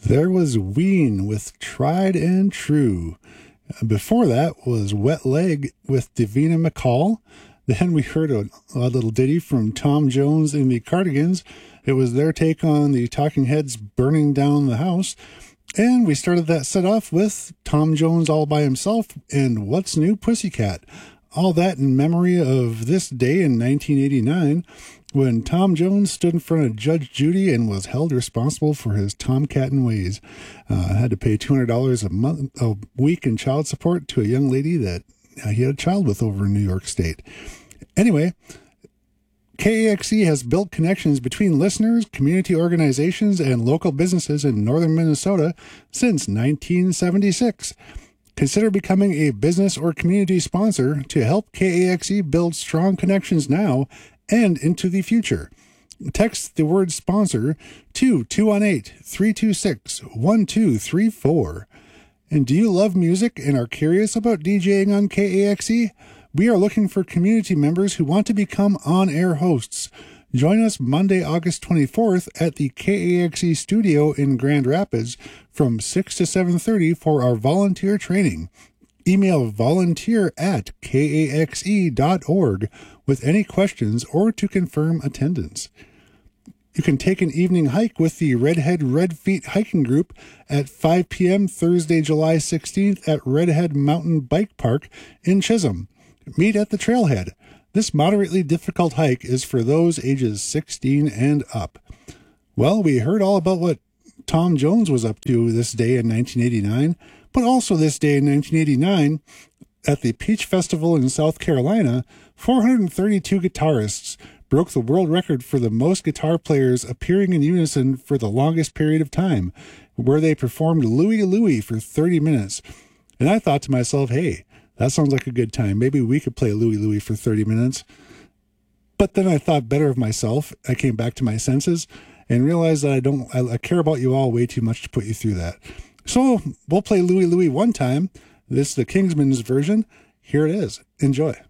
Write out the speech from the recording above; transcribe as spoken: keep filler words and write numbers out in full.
There was Ween with Tried and True. Before that was Wet Leg with Davina McCall. Then we heard a, a little ditty from Tom Jones and the Cardigans. It was their take on the Talking Heads' Burning Down the House. And we started that set off with Tom Jones all by himself and What's New Pussycat. All that in memory of this day in nineteen eighty-nine when Tom Jones stood in front of Judge Judy and was held responsible for his tomcatting ways. Uh, had to pay two hundred dollars a month, a week in child support to a young lady that uh, he had a child with over in New York State. Anyway, K A X E has built connections between listeners, community organizations, and local businesses in northern Minnesota since nineteen seventy-six. Consider becoming a business or community sponsor to help K A X E build strong connections now and into the future. Text the word sponsor to two one eight, three two six, one two three four. And do you love music and are curious about DJing on K A X E? We are looking for community members who want to become on-air hosts. Join us Monday, August twenty-fourth at the K A X E studio in Grand Rapids from six to seven thirty for our volunteer training. Email volunteer at K A X E dot org with any questions or to confirm attendance. You can take an evening hike with the Redhead Red Feet Hiking Group at five p.m. Thursday, July sixteenth at Redhead Mountain Bike Park in Chisholm. Meet at the trailhead. This moderately difficult hike is for those ages sixteen and up. Well, we heard all about what Tom Jones was up to this day in nineteen eighty-nine, but also this day in nineteen eighty-nine, at the Peach Festival in South Carolina, four hundred thirty-two guitarists broke the world record for the most guitar players appearing in unison for the longest period of time, where they performed Louie Louie for thirty minutes. And I thought to myself, hey, that sounds like a good time. Maybe we could play Louie Louie for thirty minutes. But then I thought better of myself. I came back to my senses and realized that I don't, I, I care about you all way too much to put you through that. So we'll play Louie Louie one time. This is the Kingsmen's version. Here it is. Enjoy.